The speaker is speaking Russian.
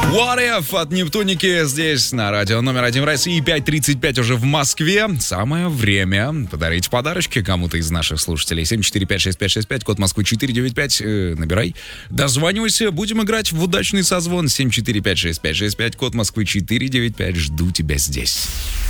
What If от Нептуники здесь на радио номер 1 в России, 5:35 уже в Москве. Самое время подарить подарочки кому-то из наших слушателей. 7456565, код Москвы 495, набирай. Дозванивайся, будем играть в удачный созвон. 7456565, код Москвы 495, жду тебя здесь.